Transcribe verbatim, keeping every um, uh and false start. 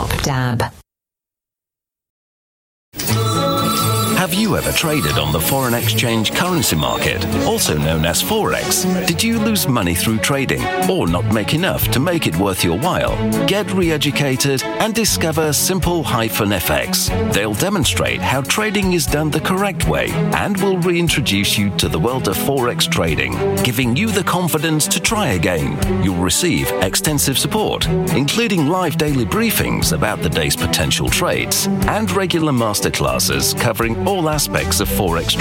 Stop Dab. Have you ever traded on the foreign exchange currency market, also known as Forex? Did you lose money through trading or not make enough to make it worth your while? Get re-educated and discover Simple-F X. They'll demonstrate how trading is done the correct way and will reintroduce you to the world of Forex trading, giving you the confidence to try again. You'll receive extensive support, including live daily briefings about the day's potential trades and regular masterclasses covering all aspects of Forex